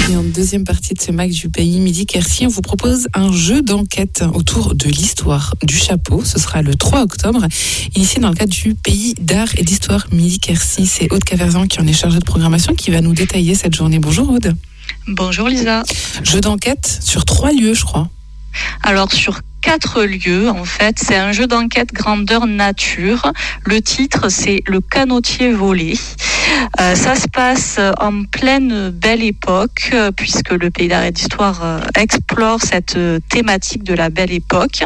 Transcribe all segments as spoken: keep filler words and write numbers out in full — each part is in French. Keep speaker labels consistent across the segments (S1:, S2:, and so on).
S1: Et en deuxième partie de ce Mac du Pays Midi Quercy, on vous propose un jeu d'enquête autour de l'histoire du chapeau. Ce sera le trois octobre, initié dans le cadre du Pays d'art et d'histoire Midi Quercy. C'est Aude Caverzan qui en est chargée de programmation qui va nous détailler cette journée. Bonjour Aude.
S2: Bonjour Lisa.
S1: Jeu d'enquête sur trois lieux, je crois.
S2: Alors sur quatre lieux, en fait, c'est un jeu d'enquête grandeur nature. Le titre, c'est Le canotier volé. Euh, ça se passe en pleine belle époque, euh, puisque le Pays d'art et d'histoire euh, explore cette euh, thématique de la belle époque.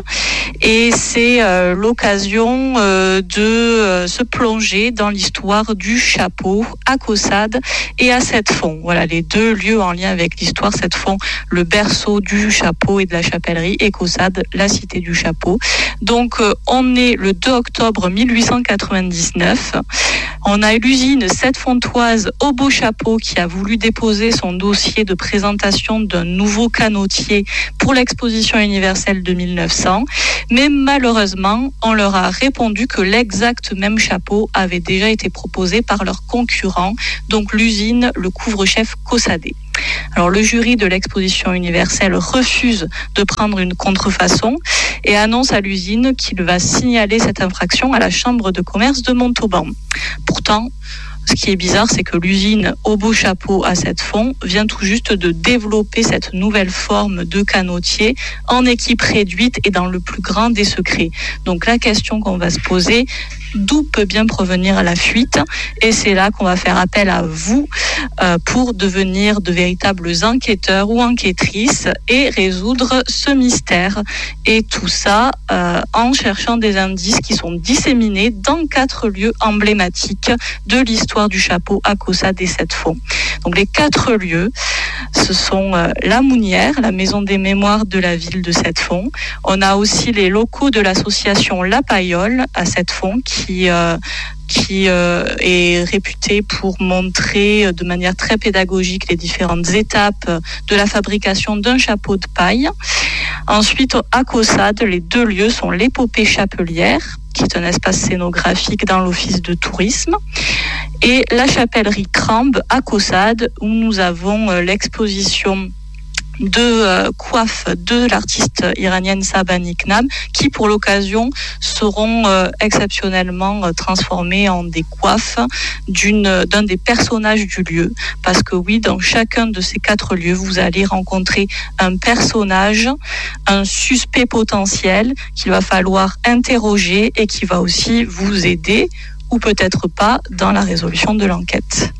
S2: Et c'est euh, l'occasion euh, de euh, se plonger dans l'histoire du chapeau à Caussade et à Sept-Fonds. Voilà, les deux lieux en lien avec l'histoire. Sept-Fonds, le berceau du chapeau et de la chapellerie, et Caussade, la cité du chapeau. Donc, euh, on est le deux octobre mille huit cent quatre-vingt-dix-neuf. On a l'usine Sept-Fontoise au Beau Chapeau qui a voulu déposer son dossier de présentation d'un nouveau canotier pour l'exposition universelle de mille neuf cents. Mais malheureusement, on leur a répondu que l'exact même chapeau avait déjà été proposé par leur concurrent, donc l'usine, le couvre-chef Caussadet. Alors le jury de l'exposition universelle refuse de prendre une contrefaçon et annonce à l'usine qu'il va signaler cette infraction à la chambre de commerce de Montauban. Pourtant, ce qui est bizarre, c'est que l'usine au Beau Chapeau à Sept-Fonds vient tout juste de développer cette nouvelle forme de canotier en équipe réduite et dans le plus grand des secrets. Donc la question qu'on va se poser, d'où peut bien provenir la fuite? Et c'est là qu'on va faire appel à vous euh, pour devenir de véritables enquêteurs ou enquêtrices et résoudre ce mystère. Et tout ça euh, en cherchant des indices qui sont disséminés dans quatre lieux emblématiques de l'histoire du chapeau à Caussade et Sept-Fonds. Donc les quatre lieux, ce sont euh, la Mounière, la maison des mémoires de la ville de Sept-Fonds. On a aussi les locaux de l'association La Paillole à Sept-Fonds qui euh, qui euh, est réputé pour montrer de manière très pédagogique les différentes étapes de la fabrication d'un chapeau de paille. Ensuite, à Caussade, les deux lieux sont l'Épopée Chapelière, qui est un espace scénographique dans l'office de tourisme, et la chapellerie Crambe à Caussade, où nous avons l'exposition de euh, coiffes de l'artiste iranienne Sabah Niknam qui pour l'occasion seront euh, exceptionnellement euh, transformées en des coiffes d'une, d'un des personnages du lieu, parce que oui, dans chacun de ces quatre lieux vous allez rencontrer un personnage, un suspect potentiel qu'il va falloir interroger et qui va aussi vous aider ou peut-être pas dans la résolution de l'enquête.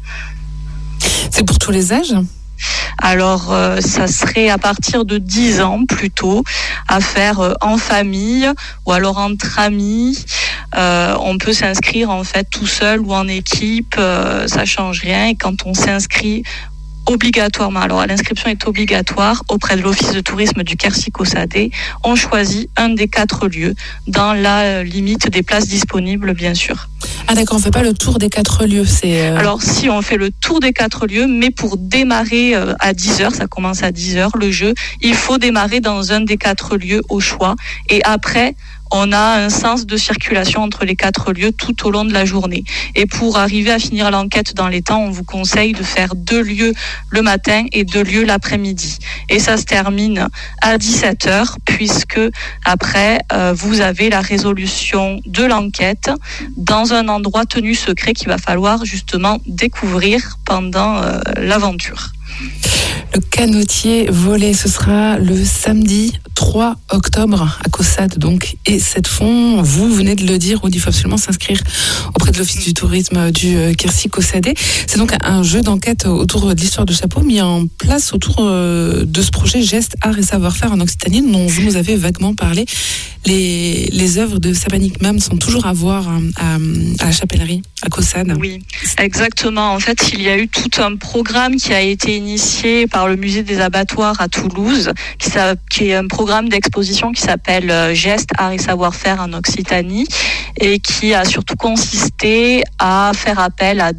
S1: C'est pour tous les âges ?
S2: Alors, euh, ça serait à partir de dix ans plutôt, à faire euh, en famille ou alors entre amis. Euh, on peut s'inscrire en fait tout seul ou en équipe, euh, ça change rien. Et quand on s'inscrit obligatoirement, alors l'inscription est obligatoire auprès de l'office de tourisme du Quercy-Caussadet, on choisit un des quatre lieux dans la limite des places disponibles, bien sûr.
S1: Ah d'accord, on ne fait pas le tour des quatre lieux. C'est euh...
S2: Alors si, on fait le tour des quatre lieux, mais pour démarrer euh, à dix heures, ça commence à dix heures le jeu, il faut démarrer dans un des quatre lieux au choix. Et après, on a un sens de circulation entre les quatre lieux tout au long de la journée. Et pour arriver à finir l'enquête dans les temps, on vous conseille de faire deux lieux le matin et deux lieux l'après-midi. Et ça se termine à dix-sept heures, puisque après, euh, vous avez la résolution de l'enquête dans un endroit tenu secret qu'il va falloir justement découvrir pendant euh, l'aventure.
S1: Le canotier volé, ce sera le samedi trois octobre à Caussade donc et Sept-Fonds. Vous venez de le dire, il faut absolument s'inscrire auprès de l'office du tourisme du Quercy-Caussadet. C'est donc un jeu d'enquête autour de l'histoire du chapeau mis en place autour de ce projet Gestes, Art et Savoir-faire en Occitanie dont vous nous avez vaguement parlé. Les, les œuvres de Sabah Niknam sont toujours à voir à, à la chapellerie à Caussade.
S2: Oui, exactement. En fait, il y a eu tout un programme qui a été initié par le musée des abattoirs à Toulouse, qui, qui est un programme d'exposition qui s'appelle Gestes, Art et Savoir-faire en Occitanie et qui a surtout consisté à faire appel à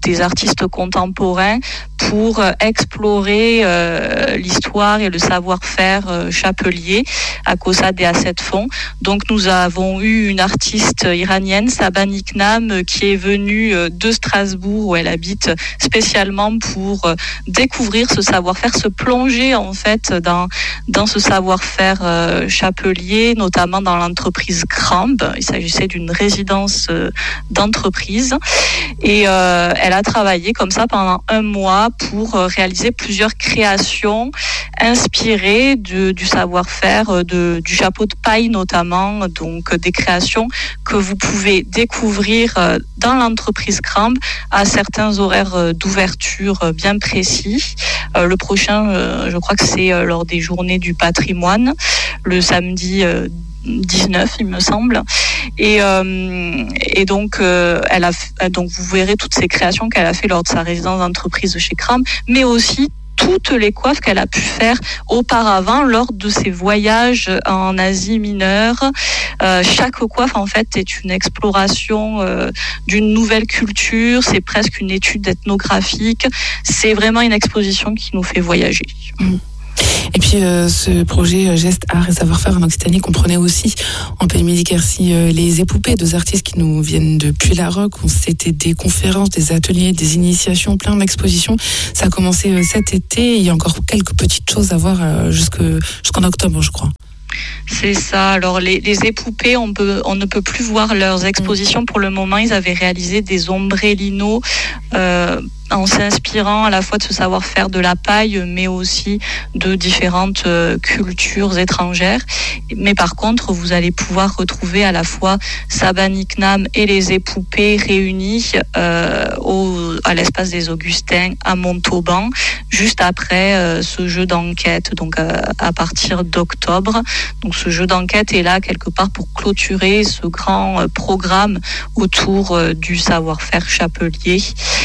S2: des artistes contemporains pour euh, explorer euh, l'histoire et le savoir-faire euh, chapelier à Caussade et à Sept-Fonds. Donc nous avons eu une artiste iranienne, Saba Niknam, qui est venue euh, de Strasbourg où elle habite spécialement pour euh, découvrir ce savoir-faire, se plonger en fait dans dans ce savoir-faire euh, chapelier, notamment dans l'entreprise Cramb. Il s'agissait d'une résidence euh, d'entreprise et euh, elle a travaillé comme ça pendant un mois pour euh, réaliser plusieurs créations inspirées de, du savoir-faire de, du chapeau de paille notamment, donc des créations que vous pouvez découvrir euh, dans l'entreprise Cramb à certains horaires euh, d'ouverture euh, bien précis. Euh, le prochain, euh, je crois que c'est euh, lors des journées du patrimoine, le samedi euh, dix-neuf, il me semble. Et, euh, et donc, euh, elle a, donc, vous verrez toutes ces créations qu'elle a fait lors de sa résidence d'entreprise chez Cramb, mais aussi toutes les coiffes qu'elle a pu faire auparavant lors de ses voyages en Asie mineure. Euh, chaque coiffe, en fait, est une exploration euh, d'une nouvelle culture. C'est presque une étude ethnographique. C'est vraiment une exposition qui nous fait voyager.
S1: Mmh. Et puis euh, ce projet Geste, Art et Savoir-faire en Occitanie comprenait aussi en Pays Midi-Quercy euh, les épopées, deux artistes qui nous viennent depuis la Roque. C'était des conférences, des ateliers, des initiations, plein d'expositions. Ça a commencé euh, cet été. Il y a encore quelques petites choses à voir euh, jusque, jusqu'en octobre, je crois.
S2: C'est ça. Alors les, les épopées, on peut, on ne peut plus voir leurs expositions pour le moment. Ils avaient réalisé des ombrellinos euh, en s'inspirant à la fois de ce savoir-faire de la paille, mais aussi de différentes euh, cultures étrangères. Mais par contre, vous allez pouvoir retrouver à la fois Saba Niknam et les épopées réunies euh, au, à l'espace des Augustins à Montauban, juste après euh, ce jeu d'enquête, donc euh, à partir d'octobre. Donc ce jeu d'enquête est là quelque part pour clôturer ce grand euh, programme autour euh, du savoir-faire chapelier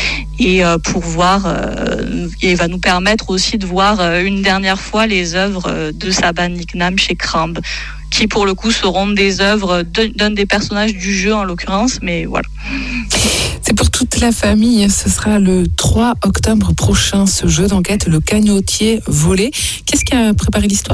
S2: et euh, pour voir, euh, et va nous permettre aussi de voir euh, une dernière fois les œuvres de Saba Niknam chez Cramb, qui pour le coup seront des œuvres d'un des personnages du jeu en l'occurrence, mais voilà.
S1: C'est pour toute la famille, ce sera le trois octobre prochain, ce jeu d'enquête, le canotier volé. Qu'est-ce qui a préparé l'histoire ?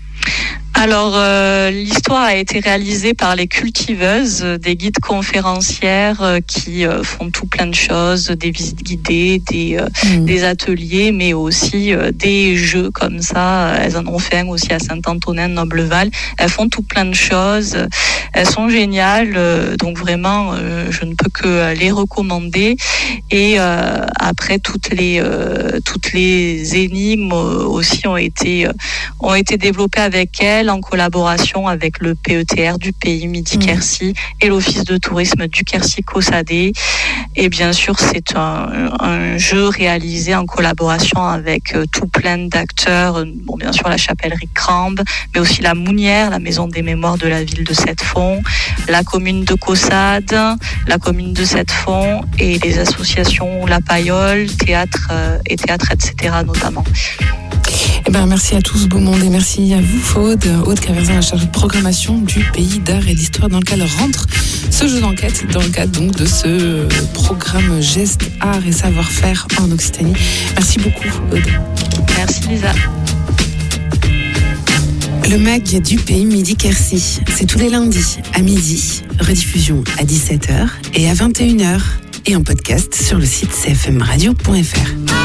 S2: Alors, euh, l'histoire a été réalisée par les cultiveuses, des guides conférencières euh, qui euh, font tout plein de choses, des visites guidées, des, euh, mmh. des ateliers, mais aussi euh, des jeux comme ça. Elles en ont fait un aussi à Saint-Antonin, Nobleval. Elles font tout plein de choses. Elles sont géniales, euh, donc vraiment, euh, je ne peux que les recommander. Et euh, après, toutes les euh, toutes les énigmes aussi ont été euh, ont été développées avec elles, en collaboration avec le P E T R du Pays Midi-Quercy mmh. et l'Office de tourisme du Quercy-Caussade. Et bien sûr, c'est un, un jeu réalisé en collaboration avec euh, tout plein d'acteurs. Bon, bien sûr, la chapellerie Cramb, mais aussi la Mounière, la maison des mémoires de la ville de Sept-Fonds, la commune de Caussade, la commune de Sept-Fonds et les associations La Paillole, théâtre euh, et théâtre, et cetera notamment.
S1: Eh ben, merci à tous, beau monde, et merci à vous, Aude. Aude Caverzin, la chargée de programmation du Pays d'art et d'histoire, dans lequel rentre ce jeu d'enquête, dans le cadre donc de ce programme Geste, Art et Savoir-faire en Occitanie. Merci beaucoup, Aude.
S2: Merci, Lisa.
S3: Le mag du Pays Midi-Quercy, c'est tous les lundis à midi, rediffusion à dix-sept heures et à vingt et une heures, et en podcast sur le site c f m radio point f r.